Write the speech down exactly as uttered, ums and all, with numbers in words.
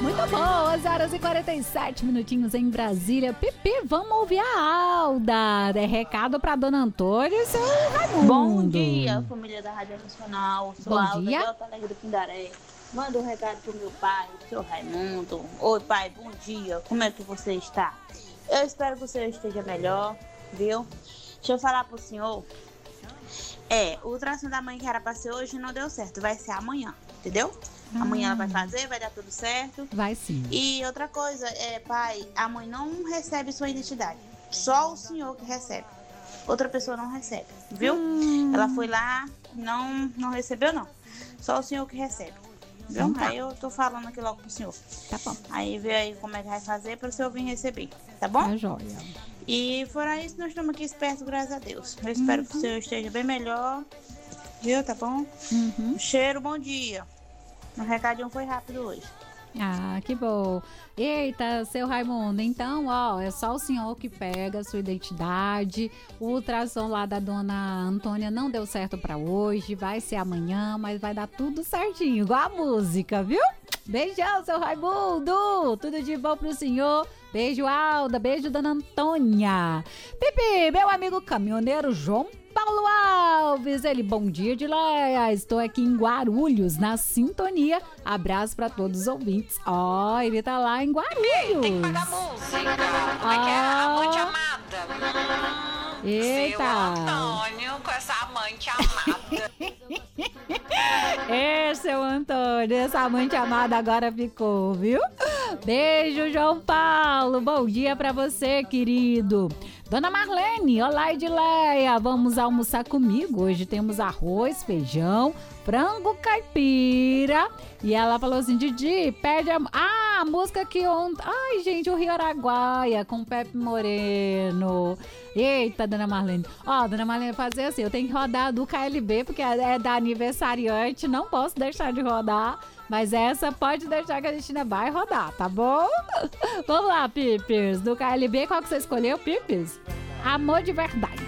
Muito bom, onze horas e quarenta e sete minutinhos em Brasília. Pipi, vamos ouvir a Alda. É recado pra Dona Antônia e seu Raimundo. Bom dia, família da Rádio Nacional. Sou Bom Alda, dia. de Alto Alegre do Pindaré. Manda um recado pro meu pai, pro seu Raimundo. Oi, pai, bom dia. Como é que você está? Eu espero que você esteja melhor, viu? Deixa eu falar pro senhor. É, o ultrassom da mãe que era pra ser hoje não deu certo. Vai ser amanhã, entendeu? Hum. Amanhã ela vai fazer, vai dar tudo certo. Vai sim. E outra coisa, é, pai, a mãe não recebe sua identidade. Só o senhor que recebe. Outra pessoa não recebe, viu? Hum. Ela foi lá, não, não recebeu não. Só o senhor que recebe. Viu? Então tá. Aí eu tô falando aqui logo pro senhor. Tá bom. Aí vê aí como é que vai fazer para o senhor vir receber, tá bom? Tá joia. E fora isso, nós estamos aqui espertos, graças a Deus. Eu espero Uhum. que o senhor esteja bem melhor. Viu? Tá bom? Uhum. Cheiro, bom dia. O recadinho foi rápido hoje. Ah, que bom. Eita, seu Raimundo, então, ó, é só o senhor que pega a sua identidade. O ultrassom lá da dona Antônia não deu certo pra hoje, vai ser amanhã, mas vai dar tudo certinho, igual a música, viu? Beijão, seu Raimundo! Tudo de bom pro senhor. Beijo, Alda. Beijo, dona Antônia. Pipi, meu amigo caminhoneiro João Paulo Alves, ele, bom dia de Leia, estou aqui em Guarulhos, na sintonia, abraço para todos os ouvintes. Ó, oh, ele tá lá em Guarulhos. Tem que pagar música, como é que é? Amante amada. Eita. Seu Antônio com essa amante amada. É, seu Antônio, essa amante amada agora ficou, viu? Beijo, João Paulo, bom dia pra você, querido. Dona Marlene, olá, Edileia, vamos almoçar comigo. Hoje temos arroz, feijão, frango caipira. E ela falou assim, Didi, pede a... Ah, a música que ontem... Ai, gente, o Rio Araguaia com Pepe Moreno. Eita, Dona Marlene. Ó, Dona Marlene, fazer assim, eu tenho que rodar do K L B, porque é da aniversariante, não posso deixar de rodar. Mas essa pode deixar que a gente ainda vai rodar, tá bom? Vamos lá, Pipers. Do K L B, qual que você escolheu, Pipers? Amor de Verdade.